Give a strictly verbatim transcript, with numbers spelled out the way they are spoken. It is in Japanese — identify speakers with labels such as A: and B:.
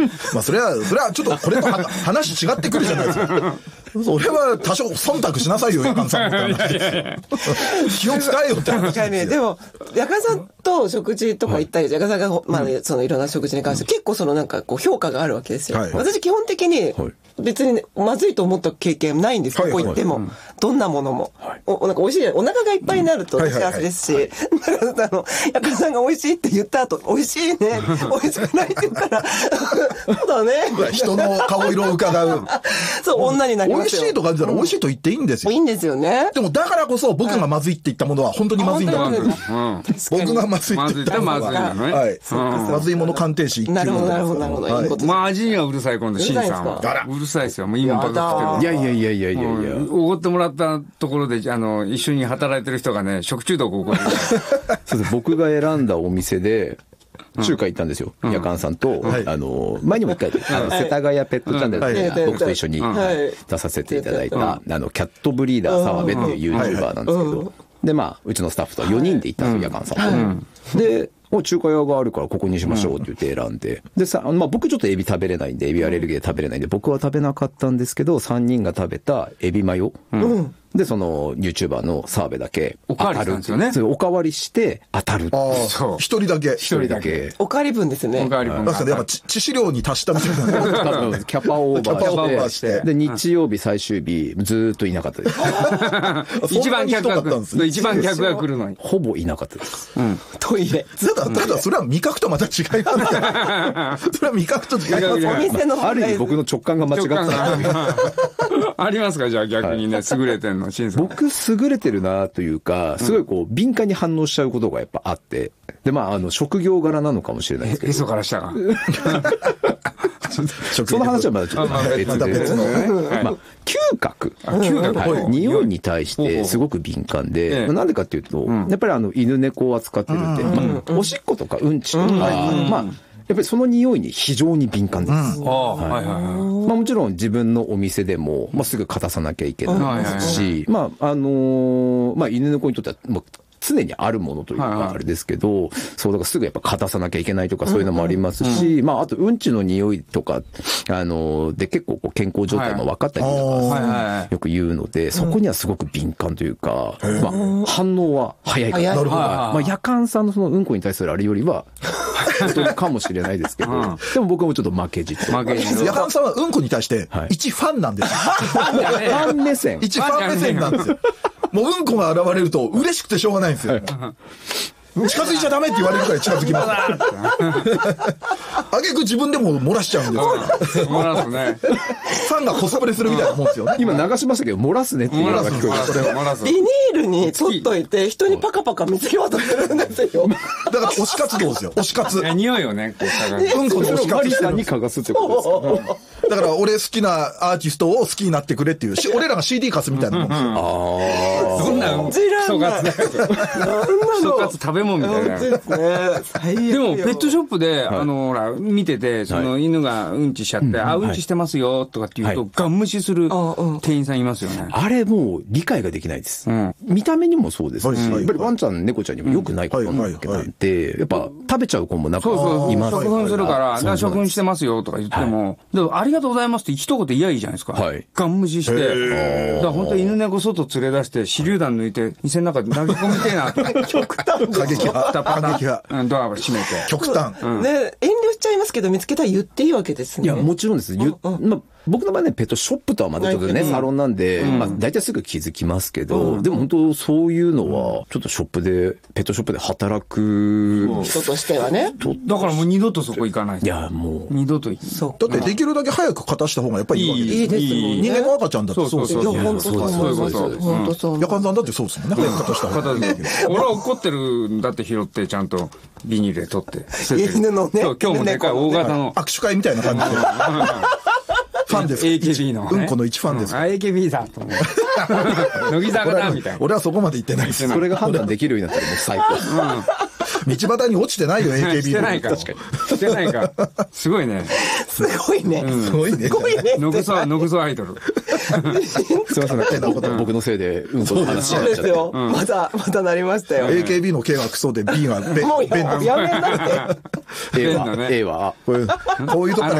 A: まあそれはそれはちょっとこれと話違ってくるじゃないですか。それは多少忖度しなさいよ、やかんさんみたいな。気を使えよって話ですよ。
B: でもやかんさんと食事とか行ったり、やかんさんがまあそのいろんな食事に関して結構そのなんかこう評価があるわけですよ。私基本的に別にまずいと思った経験ないんです。ここ行ってもどんなものもおなんか美味しい。お腹がいっぱいになると幸せですし、だからあのやかんさんが美味しいって言った後美味しいね、美味しくないって言ったらそうだね。
A: 人の顔色を伺う。
B: そう女になります。
A: 美味しいとか言ったら美味しいと言っていいんですよ。
B: いいんですよね。
A: でもだからこそ僕がまずいって言ったものは本当にまずいんだ。僕がまずいって言ったものははい。まずいもの鑑定士。
B: なるほどなるほどなるほど。
C: まあ味にはうるさい今度シンさんは。うるさいですよ。もう今バカ
D: ってる。いやいやいやいやいやいや。
C: おごってもらったところであの一緒に働いてる人がね食中毒を起こる。
D: そうです。僕が選んだお店で。中華行ったんですよ。やかんさんと、あの、前にも一回、あの、世田谷ペットチャンネルで、僕と一緒に出させていただいた、あの、キャットブリーダー澤部っていう YouTuber なんですけど、で、まあ、うちのスタッフとよにんで行ったんですよ、やかんさんと。で、お中華屋があるからここにしましょうって言って選んで。でさ、まあ僕ちょっとエビ食べれないんで、エビアレルギーで食べれないんで、僕は食べなかったんですけど、さんにんが食べたエビマヨ。うんで、その、YouTuber の澤部だけ、
C: おかわりしたんですよね。
D: おかわりして当たる。
A: ああ、そう。一人だけ。
D: 一人だけ。
B: おかわり分ですね。
C: おかわり分。
A: だからやっぱ致死量に達したみたいな。
D: キャパオーバーして。で、日曜日最終日、ずーっといなかったです。
C: 一番客が来る。一番客が来るのに。
D: ほぼいなかったです。
B: うん。トイレ。
A: ただ、ただ、それは味覚とまた違いますから。それは味覚と違います。
B: お店の
D: ある意味僕の直感が間違ってた。
C: ありますかじゃあ逆にね、優れてんの、シンさん。
D: 僕優れてるなというか、すごいこう、敏感に反応しちゃうことがやっぱあって、で、まあ、あの、職業柄なのかもしれないですけど。
C: へそから下が。
D: その話はまだちょっと別で、まあ、嗅覚。嗅覚。匂いに対してすごく敏感で、なんでかっていうと、やっぱりあの、犬猫を扱ってるんで、おしっことかうんちとか、まあ、やっぱりその匂いに非常に敏感です。まあもちろん自分のお店でも、まあ、すぐ片さなきゃいけないですし、まああのまあ犬猫にとってはもう常にあるものというかあれですけど、そうだからすぐやっぱ片さなきゃいけないとかそういうのもありますし、まああとうんちの匂いとかあので結構こう健康状態も分かったりとかよく言うので、そこにはすごく敏感というか、まあ反応は早いから。なるほど。まあ夜間さんのそのうんこに対するあれよりはかもしれないですけど、でも僕もちょっと負けじと。
A: 負けじ。やかんさんはうんこに対して一ファンなんですよ。
D: ファン目線。
A: 一ファン目線なんですよ。もううんこが現れると嬉しくてしょうがないんですよ。近づいちゃダメって言われるから近づきます。あげく自分でも漏らしちゃうんですよ。
C: 漏らすね。
A: ファンがコスプレするみたいなもんですよね。
D: 今流しましたけど、漏らすねっていうのが聞こえ
B: て。ビニールに取っといて、人にパカパカ水際渡せるんですよ。
A: だから推し活動ですよ。推し活。
C: 匂いをね、こう
A: 探す。うんこの推し活
D: さんに嗅がすってことです
A: か。だから俺好きなアーティストを好きになってくれっていう、俺らが シーディー 貸すみたいなもんですよ。
C: ああ。そんな、クソカツだよ。クソカツ食べ物みたいな。でも、ペットショップで、あの、ほら、見てて、その犬がうんちしちゃって、あ、うんちしてますよ、とかって言うと、ガン無視する店員さんいますよね。
D: あれもう理解ができないです。見た目にもそうですし、やっぱりワンちゃん、猫ちゃんにも良くないことなんで、やっぱ食べちゃう子も中にいます。
C: 処分するから、処分してますよ、とか言っても、でもありがとうございますって一言言えばいいじゃないですか。ガン無視して、だから本当に犬猫外連れ出して、手榴弾抜いて、店の中で投げ込みてえな、と。
B: 極端
A: 過激派。過激派。
C: ドアを閉めて。
A: 極端。
B: ね、遠慮しちゃいますけど、見つけたら言っていいわけですね。
D: いや、もちろんです。言まあ僕の場合ね、ペットショップとはまたちょっとね、サロンなんで、まあ大体すぐ気づきますけど、でも本当そういうのは、ちょっとショップで、ペットショップで働く
B: 人としてはね。
C: だからもう二度とそこ行かない。
D: いや、もう。
C: 二度と行
A: く。だってできるだけ早く片した方がやっぱりいいわけです。いいですもんね。人間の赤ちゃんだってそうそうそう。
B: いや、本当そうそうそう。本当そう。
A: やかんさんだってそうですもんね。早く片した方が。
C: 俺は怒ってるんだって拾って、ちゃんとビニールで取って。
B: 犬のね。
C: 今日もでかい大型の。
A: 握手会みたいな感じで。ファンです。
C: エーケービー の。
A: うんこの一ファンです。
C: エーケービー だと思う。乃木坂だみたいな。
A: 俺はそこまで言ってないです。
D: それが判断できるようになったらもう最
A: 高。道端に落ちてないよ、エーケービー。
C: してないか。確かに。してないか。すごいね。
B: すごいね。
A: すごいね。
B: すごいね。
C: ノグソ、ノグソアイドル。
D: すいません、僕のせいでうんこの話しちゃ
B: そうですよ。また、またなりましたよ。
A: エーケービー の K はクソで B はベン。
B: もうやめなって。
D: A は、A は、
A: こういうとこ